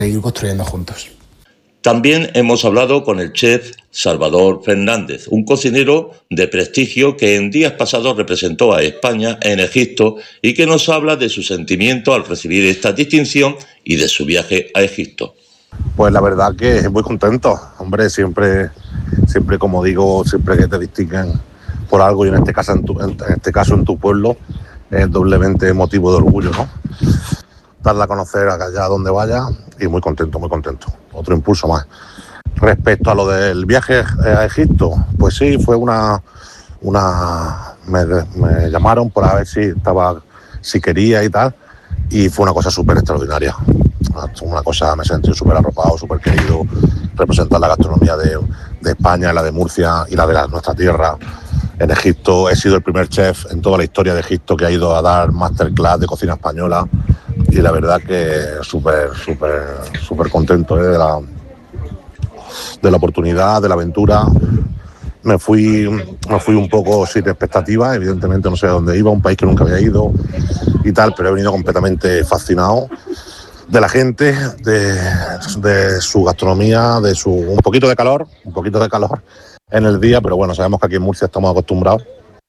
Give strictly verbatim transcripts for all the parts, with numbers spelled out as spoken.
ir construyendo juntos. También hemos hablado con el chef Salvador Fernández, un cocinero de prestigio que en días pasados representó a España en Egipto y que nos habla de su sentimiento al recibir esta distinción y de su viaje a Egipto. Pues la verdad que muy contento, hombre, siempre, siempre como digo, siempre que te distinguen por algo y en este caso en tu, en este caso en tu pueblo es doblemente motivo de orgullo, ¿no? Darla a conocer allá donde vaya y muy contento, muy contento. Otro impulso más. Respecto a lo del viaje a Egipto, pues sí, fue una... una me, me llamaron para ver si estaba, si quería y tal, y fue una cosa súper extraordinaria. Una cosa, me sentí súper arropado, súper querido, representar la gastronomía de, de España, la de Murcia y la de la, nuestra tierra. En Egipto he sido el primer chef en toda la historia de Egipto que ha ido a dar masterclass de cocina española y la verdad que súper, súper, súper contento ¿eh? de, la, de la oportunidad, de la aventura. Me fui, me fui un poco sin expectativas, evidentemente no sé a dónde iba, un país que nunca había ido y tal, pero he venido completamente fascinado de la gente, de, de su gastronomía, de su un poquito de calor, un poquito de calor en el día, pero bueno, sabemos que aquí en Murcia estamos acostumbrados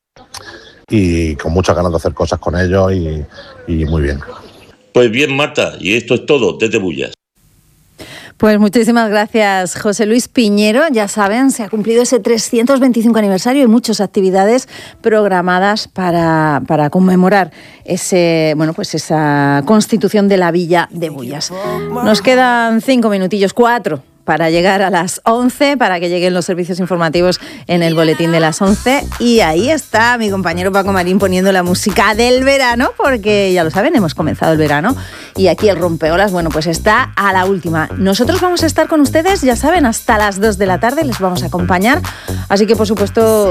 y con muchas ganas de hacer cosas con ellos y, y muy bien. Pues bien, Marta, y esto es todo desde Bullas. Pues muchísimas gracias, José Luis Piñero. Ya saben, se ha cumplido ese trescientos veinticinco aniversario y muchas actividades programadas para, para conmemorar ese, bueno, pues esa constitución de la villa de Bullas. Nos quedan cinco minutillos, cuatro, para llegar a las once, para que lleguen los servicios informativos en el boletín de las once. Y ahí está mi compañero Paco Marín poniendo la música del verano, porque ya lo saben, hemos comenzado el verano y aquí el rompeolas, bueno, pues está a la última. Nosotros vamos a estar con ustedes, ya saben, hasta las dos de la tarde, les vamos a acompañar. Así que, por supuesto,